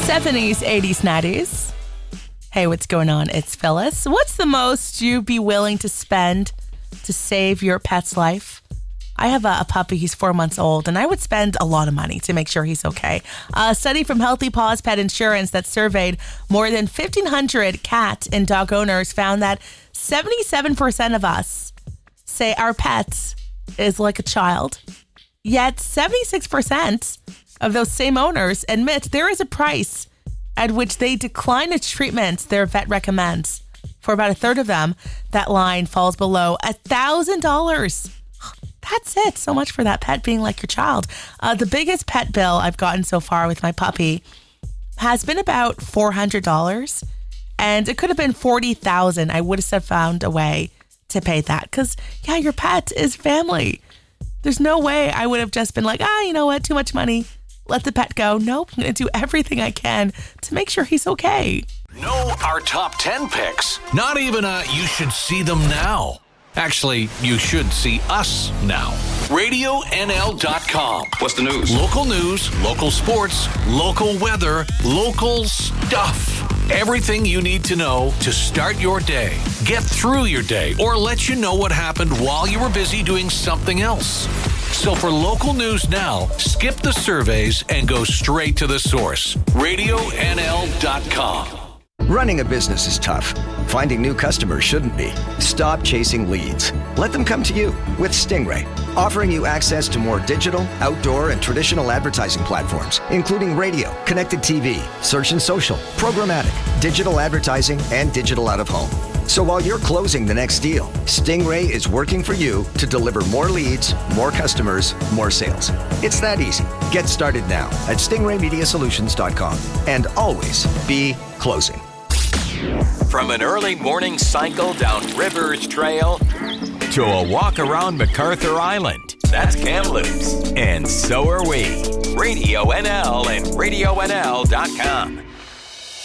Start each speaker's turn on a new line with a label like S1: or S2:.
S1: 70s, 80s, 90s. Hey, what's going on? It's Phyllis. What's the most you'd be willing to spend to save your pet's life? I have a puppy. He's 4 months old, and I would spend a lot of money to make sure he's okay. A study from Healthy Paws Pet Insurance that surveyed more than 1,500 cat and dog owners found that 77% of us say our pet is like a child. Yet 76% of those same owners admit there is a price at which they decline a treatment their vet recommends. For about a third of them, that line falls below $1,000. That's it. So much for that pet being like your child. The biggest pet bill I've gotten so far with my puppy has been about $400. And it could have been $40,000. I would have found a way to pay that. Because, yeah, your pet is family. There's no way I would have just been like, you know what? Too much money. Let the pet go. Nope. I'm going to do everything I can to make sure he's okay.
S2: Know our top 10 picks. Not even you should see them now. Actually, you should see us now. RadioNL.com.
S3: What's the news?
S2: Local news, local sports, local weather, local stuff. Everything you need to know to start your day, get through your day, or let you know what happened while you were busy doing something else. So for local news now, skip the surveys and go straight to the source. RadioNL.com.
S4: Running a business is tough. Finding new customers shouldn't be. Stop chasing leads. Let them come to you with Stingray, offering you access to more digital, outdoor, and traditional advertising platforms, including radio, connected TV, search and social, programmatic, digital advertising, and digital out-of-home. So while you're closing the next deal, Stingray is working for you to deliver more leads, more customers, more sales. It's that easy. Get started now at stingraymediasolutions.com and always be closing.
S5: From an early morning cycle down Rivers Trail to a walk around MacArthur Island, that's Kamloops. And so are we. Radio NL and RadioNL.com.